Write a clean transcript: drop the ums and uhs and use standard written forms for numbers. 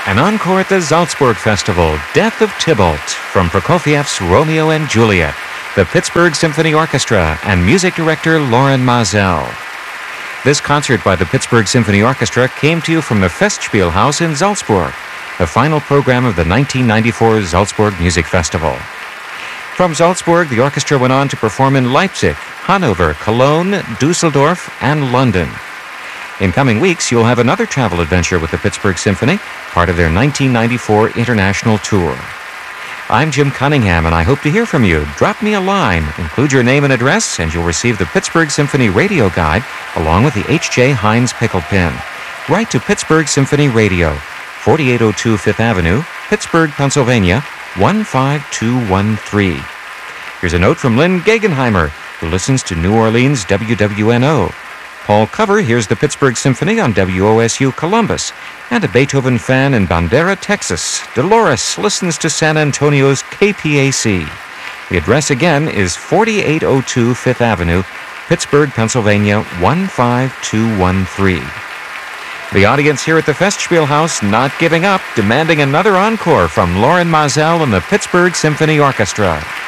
An encore at the Salzburg Festival, Death of Tybalt, from Prokofiev's Romeo and Juliet, the Pittsburgh Symphony Orchestra, and music director Loren Maazel. This concert by the Pittsburgh Symphony Orchestra came to you from the Festspielhaus in Salzburg, the final program of the 1994 Salzburg Music Festival. From Salzburg, the orchestra went on to perform in Leipzig, Hanover, Cologne, Dusseldorf, and London. In coming weeks, you'll have another travel adventure with the Pittsburgh Symphony, part of their 1994 international tour. I'm Jim Cunningham, and I hope to hear from you. Drop me a line, include your name and address, and you'll receive the Pittsburgh Symphony Radio Guide, along with the H.J. Heinz Pickle Pin. Write to Pittsburgh Symphony Radio, 4802 Fifth Avenue, Pittsburgh, Pennsylvania, 15213. Here's a note from Lynn Gegenheimer, who listens to New Orleans WWNO. Paul Cover hears the Pittsburgh Symphony on WOSU Columbus, and a Beethoven fan in Bandera, Texas. Dolores listens to San Antonio's KPAC. The address again is 4802 Fifth Avenue, Pittsburgh, Pennsylvania, 15213. The audience here at the Festspielhaus not giving up, demanding another encore from Loren Maazel and the Pittsburgh Symphony Orchestra.